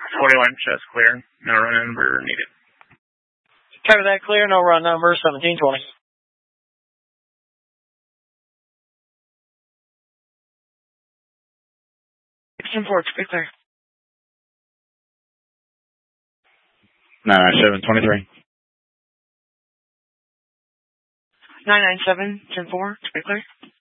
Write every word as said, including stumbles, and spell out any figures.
forty-one, chest clear. No run number needed. Cover that clear, no run number, seventeen twenty. sixteen four, be clear. nine nine seven, twenty-three. nine nine seven, ten four, be clear.